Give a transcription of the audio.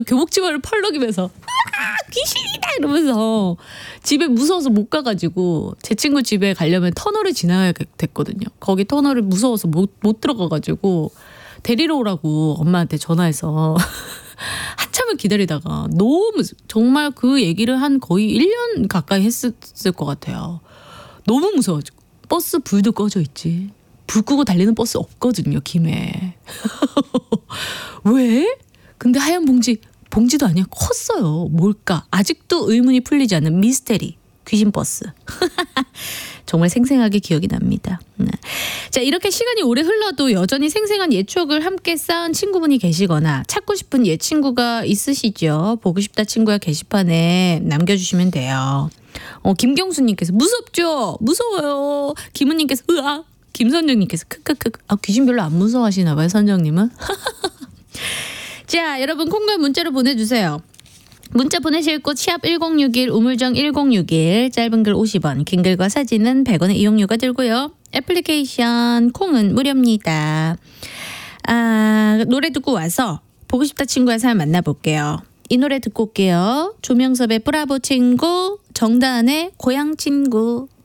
교복치마를 펄럭이면서 귀신이다 이러면서 집에 무서워서 못 가가지고 제 친구 집에 가려면 터널을 지나야 됐거든요. 거기 터널을 무서워서 못 들어가가지고 데리러 오라고 엄마한테 전화해서 한참을 기다리다가 너무 정말 그 얘기를 한 거의 1년 가까이 했을 것 같아요. 너무 무서워가지고 버스 불도 꺼져 있지. 불 끄고 달리는 버스 없거든요, 김해. 왜? 근데 하얀 봉지도 아니야. 컸어요. 뭘까? 아직도 의문이 풀리지 않는 미스테리. 귀신 버스. 정말 생생하게 기억이 납니다. 네. 자, 이렇게 시간이 오래 흘러도 여전히 생생한 옛 추억을 함께 쌓은 친구분이 계시거나 찾고 싶은 옛 친구가 있으시죠? 보고 싶다 친구야 게시판에 남겨주시면 돼요. 김경수님께서 무섭죠? 무서워요. 김은님께서 으아. 김선정님께서 크크크. 귀신 별로 안 무서워하시나 봐요, 선정님은. 자, 여러분 콩과 문자로 보내주세요. 문자 보내실 곳 샵 1061 우물정 1061 짧은 글 50원 긴 글과 사진은 100원의 이용료가 들고요. 애플리케이션 콩은 무료입니다. 노래 듣고 와서 보고 싶다 친구의 사연 만나볼게요. 이 노래 듣고 올게요. 조명섭의 브라보 친구, 정다은의 고향 친구.